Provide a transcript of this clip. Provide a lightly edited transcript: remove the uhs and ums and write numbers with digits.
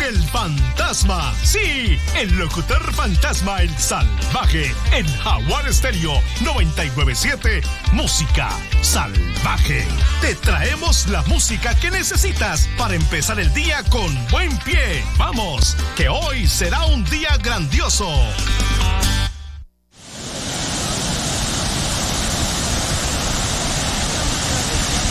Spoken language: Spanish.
el fantasma. Sí, el locutor fantasma, el salvaje, en Jaguar Stereo 997, música salvaje. Te traemos la música que necesitas para empezar el día con buen pie. Vamos, que hoy será un día grandioso.